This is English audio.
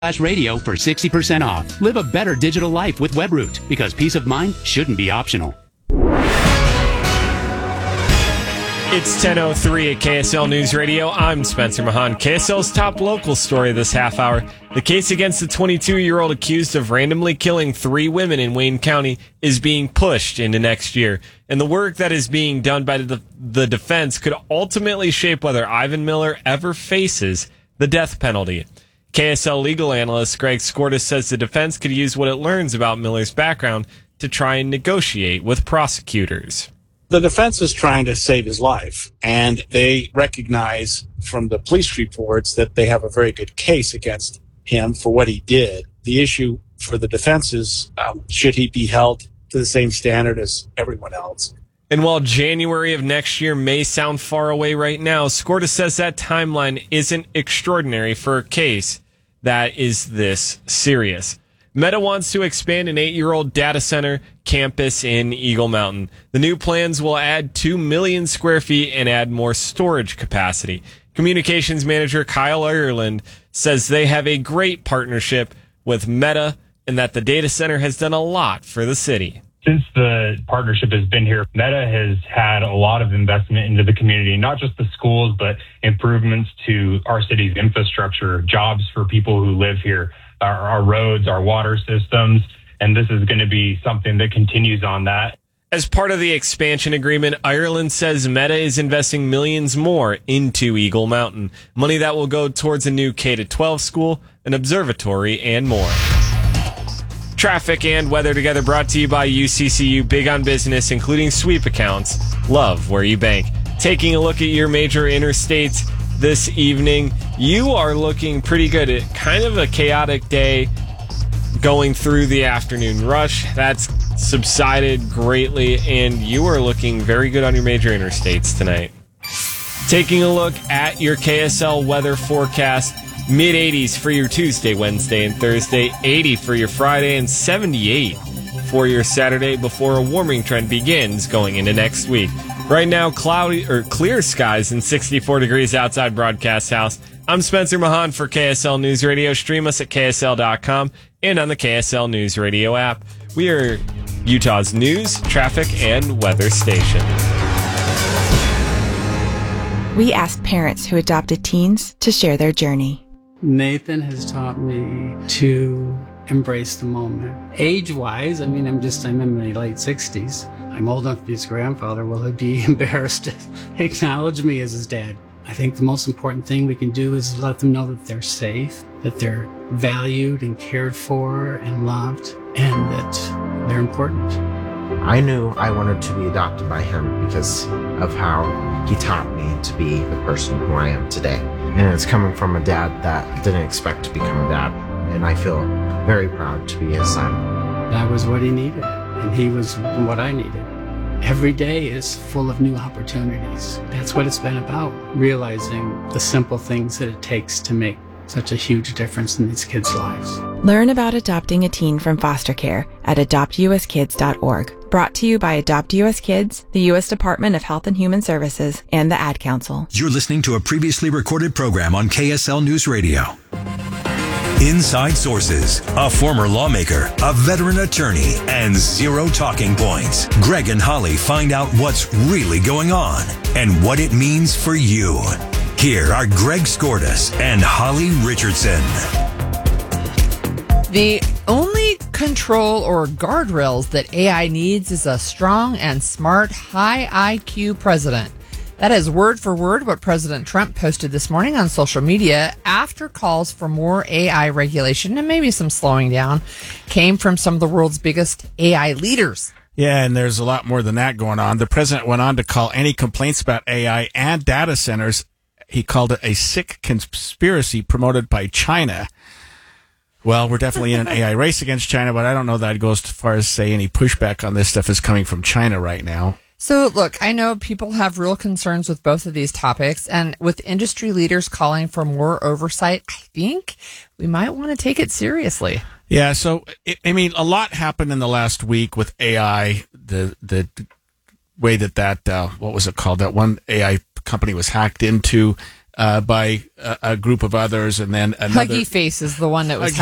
radio for 60% off. Live a better digital life with WebRoot, because peace of mind shouldn't be optional. It's 10:03 at KSL News Radio. I'm Spencer Mahan. KSL's top local story this half hour. The case against the 22-year-old accused of randomly killing 3 women in Wayne County is being pushed into next year. And the work that is being done by the defense could ultimately shape whether Ivan Miller ever faces the death penalty. KSL legal analyst Greg Skordas says the defense could use what it learns about Miller's background to try and negotiate with prosecutors. The defense is trying to save his life, and they recognize from the police reports that they have a very good case against him for what he did. The issue for the defense is, should he be held to the same standard as everyone else? And while January of next year may sound far away right now, Skordas says that timeline isn't extraordinary for a case that is this serious. Meta wants to expand an 8-year-old data center campus in Eagle Mountain. The new plans will add 2 million square feet and add more storage capacity. Communications manager Kyle Ireland says they have a great partnership with Meta and that the data center has done a lot for the city. Since the partnership has been here, Meta has had a lot of investment into the community, not just the schools, but improvements to our city's infrastructure, jobs for people who live here, our roads, our water systems, and this is going to be something that continues on that. As part of the expansion agreement, Ireland says Meta is investing millions more into Eagle Mountain, money that will go towards a new K-12 school, an observatory, and more. Traffic and weather together brought to you by UCCU, big on business, including sweep accounts. Love where you bank. Taking a look at your major interstates this evening, you are looking pretty good. Kind of a chaotic day going through the afternoon rush. That's subsided greatly, and you are looking very good on your major interstates tonight. Taking a look at your KSL weather forecast, mid-80s for your Tuesday, Wednesday, and Thursday, 80 for your Friday, and 78 for your Saturday before a warming trend begins going into next week. Right now, cloudy or clear skies and 64 degrees outside Broadcast House. I'm Spencer Mahan for KSL News Radio. Stream us at KSL.com and on the KSL News Radio app. We are Utah's news, traffic, and weather station. We asked parents who adopted teens to share their journey. Nathan has taught me to embrace the moment. Age-wise, I'm in my late 60s. I'm old enough to be his grandfather. Will he be embarrassed to acknowledge me as his dad? I think the most important thing we can do is let them know that they're safe, that they're valued and cared for and loved, and that they're important. I knew I wanted to be adopted by him because of how he taught me to be the person who I am today. And it's coming from a dad that didn't expect to become a dad. And I feel very proud to be his son. That was what he needed, and he was what I needed. Every day is full of new opportunities. That's what it's been about, realizing the simple things that it takes to make such a huge difference in these kids' lives. Learn about adopting a teen from foster care at adoptuskids.org. Brought to you by Adopt US Kids, the U.S. Department of Health and Human Services, and the Ad Council. You're listening to a previously recorded program on KSL News Radio. Inside Sources, a former lawmaker, a veteran attorney, and zero talking points. Greg and Holly find out what's really going on and what it means for you. Here are Greg Skordas and Holly Richardson. The only control or guardrails that AI needs is a strong and smart, high IQ president. That is word for word what President Trump posted this morning on social media after calls for more AI regulation and maybe some slowing down came from some of the world's biggest AI leaders. Yeah, and there's a lot more than that going on. The president went on to call any complaints about AI and data centers, he called it a sick conspiracy promoted by China. Well, we're definitely in an AI race against China, but I don't know that it goes as far as say any pushback on this stuff is coming from China right now. So, look, I know people have real concerns with both of these topics, and with industry leaders calling for more oversight, I think we might want to take it seriously. Yeah, so, I mean, a lot happened in the last week with AI, the way that what was it called? That one AI company was hacked into. by a group of others, and then another. Huggy Face is the one that was